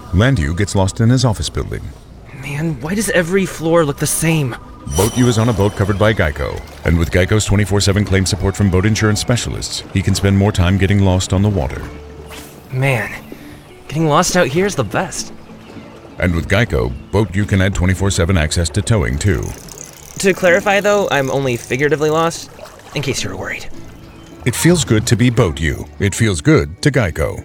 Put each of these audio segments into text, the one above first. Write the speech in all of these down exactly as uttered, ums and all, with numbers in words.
Landu gets lost in his office building. Man, why does every floor look the same? Boat U is on a boat covered by Geico. And with Geico's twenty-four seven claim support from boat insurance specialists, he can spend more time getting lost on the water. Man, getting lost out here is the best. And with Geico, Boat U can add twenty-four seven access to towing, too. To clarify, though, I'm only figuratively lost, in case you were worried. It feels good to be Boat U. It feels good to Geico.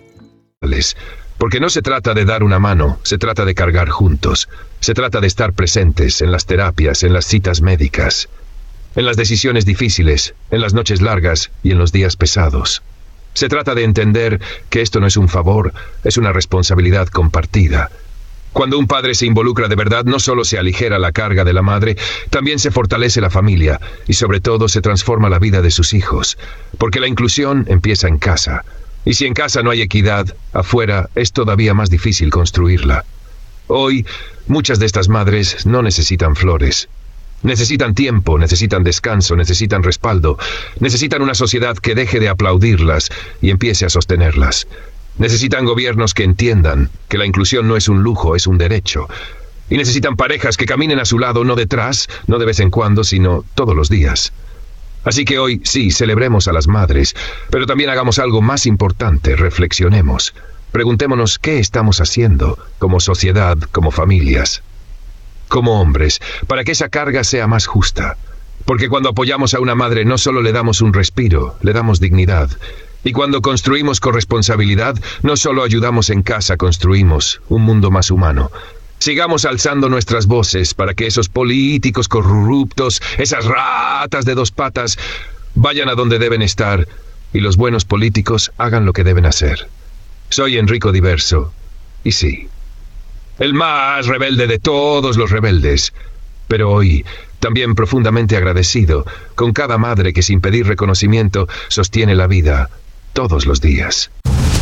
Porque no se trata de dar una mano, se trata de cargar juntos. Se trata de estar presentes en las terapias, en las citas médicas, en las decisiones difíciles, en las noches largas y en los días pesados. Se trata de entender que esto no es un favor, es una responsabilidad compartida. Cuando un padre se involucra de verdad, no solo se aligera la carga de la madre, también se fortalece la familia y sobre todo se transforma la vida de sus hijos. Porque la inclusión empieza en casa. Y si en casa no hay equidad, afuera es todavía más difícil construirla. Hoy, muchas de estas madres no necesitan flores. Necesitan tiempo, necesitan descanso, necesitan respaldo. Necesitan una sociedad que deje de aplaudirlas y empiece a sostenerlas. Necesitan gobiernos que entiendan que la inclusión no es un lujo, es un derecho. Y necesitan parejas que caminen a su lado, no detrás, no de vez en cuando, sino todos los días. Así que hoy, sí, celebremos a las madres, pero también hagamos algo más importante, reflexionemos. Preguntémonos qué estamos haciendo, como sociedad, como familias, como hombres, para que esa carga sea más justa. Porque cuando apoyamos a una madre no solo le damos un respiro, le damos dignidad. Y cuando construimos corresponsabilidad, no solo ayudamos en casa, construimos un mundo más humano. Sigamos alzando nuestras voces para que esos políticos corruptos, esas ratas de dos patas, vayan a donde deben estar y los buenos políticos hagan lo que deben hacer. Soy Enrico Diverso, y sí, el más rebelde de todos los rebeldes, pero hoy también profundamente agradecido con cada madre que sin pedir reconocimiento sostiene la vida todos los días.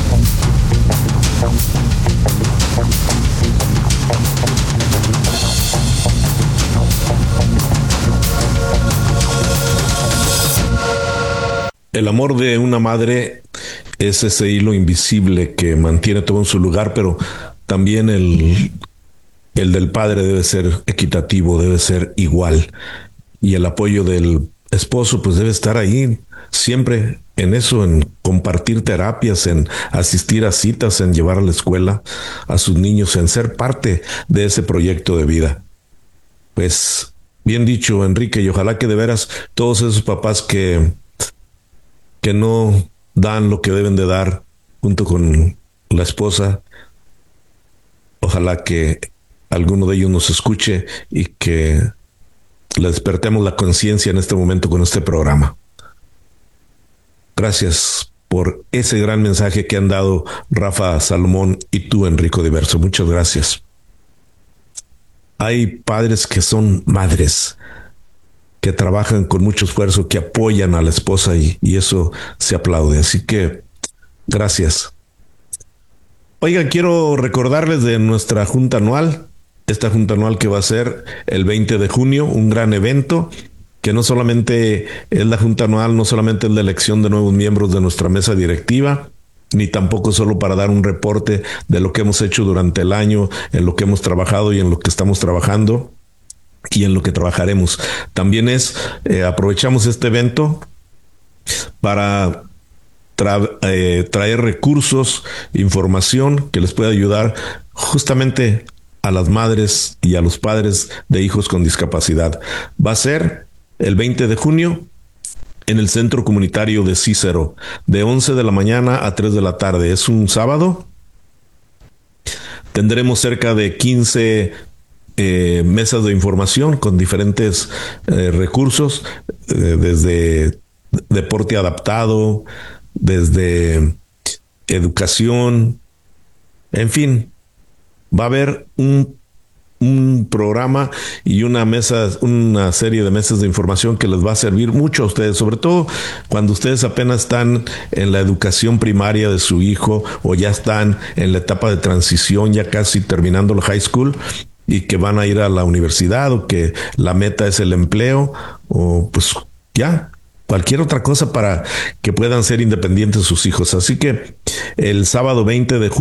El amor de una madre es ese hilo invisible que mantiene todo en su lugar, pero también el, el del padre debe ser equitativo, debe ser igual. Y el apoyo del esposo pues debe estar ahí siempre en eso, en compartir terapias, en asistir a citas, en llevar a la escuela a sus niños, en ser parte de ese proyecto de vida. Pues bien dicho, Enrique, y ojalá que de veras todos esos papás que que no dan lo que deben de dar junto con la esposa, ojalá que alguno de ellos nos escuche y que le despertemos la conciencia en este momento con este programa. Gracias por ese gran mensaje que han dado Rafa Salomón y tú, Enrico Diverso. Muchas gracias. Hay padres que son madres, que trabajan con mucho esfuerzo, que apoyan a la esposa y, y eso se aplaude. Así que, gracias. Oigan, quiero recordarles de nuestra junta anual, esta junta anual que va a ser el veinte de junio, un gran evento, que no solamente es la junta anual, no solamente es la elección de nuevos miembros de nuestra mesa directiva, ni tampoco solo para dar un reporte de lo que hemos hecho durante el año, en lo que hemos trabajado y en lo que estamos trabajando, y en lo que trabajaremos. También es, eh, aprovechamos este evento para tra- eh, traer recursos, información que les pueda ayudar justamente a las madres y a los padres de hijos con discapacidad. Va a ser el veinte de junio en el Centro Comunitario de Cícero, de once de la mañana a tres de la tarde. Es un sábado. Tendremos cerca de quince Eh, mesas de información con diferentes eh, recursos, eh, desde deporte adaptado, desde educación, en fin, va a haber un, un programa y una mesa, una serie de mesas de información que les va a servir mucho a ustedes, sobre todo cuando ustedes apenas están en la educación primaria de su hijo o ya están en la etapa de transición, ya casi terminando la high school, y que van a ir a la universidad o que la meta es el empleo o pues ya cualquier otra cosa para que puedan ser independientes sus hijos. Así que el sábado veinte de junio